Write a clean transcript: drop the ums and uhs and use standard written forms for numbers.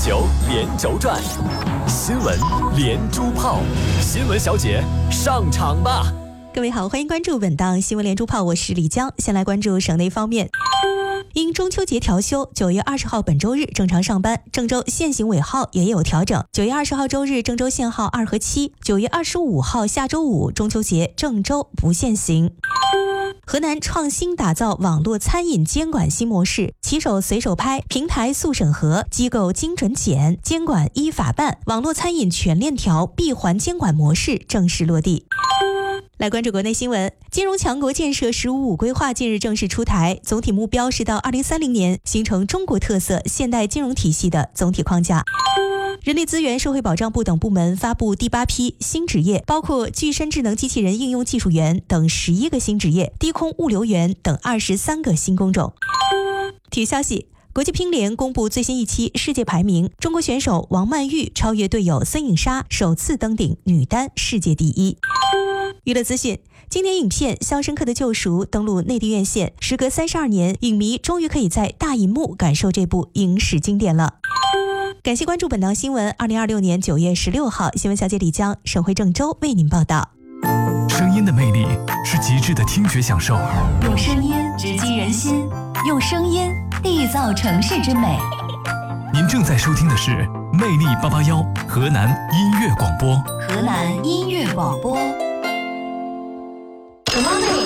球连轴转，新闻连珠炮，新闻小姐上场吧！ 各位好，欢迎关注本档新闻连珠炮，我是李江。先来关注省内方面。因中秋节调休，9月20号本周日正常上班，郑州限行尾号也有调整。9月20号周日郑州限号2和7，9月25号下周五中秋节郑州不限行。河南创新打造网络餐饮监管新模式，骑手随手拍，平台速审核，机构精准检，监管依法办，网络餐饮全链条闭环监管模式正式落地。来关注国内新闻，金融强国建设“十五五”规划近日正式出台，总体目标是到2030年形成中国特色现代金融体系的总体框架。人力资源社会保障部等部门发布第8批新职业，包括具身智能机器人应用技术员等11个新职业，低空物流员等23个新工种。体育消息，国际乒联公布最新一期世界排名，中国选手王曼玉超越队友孙颖莎，首次登顶女单世界第一。娱乐资讯，经典影片《肖申克的救赎》登陆内地院线，时隔32年，影迷终于可以在大荧幕感受这部影史经典了。感谢关注本档新闻，2026年9月16号，新闻小姐李江，省会郑州为您报道。 声音的魅力是极致的听觉享受， 用声音直击人心，用声音缔造城市之美。 您正在收听的是魅力881河南音乐广播。 河南音乐广播。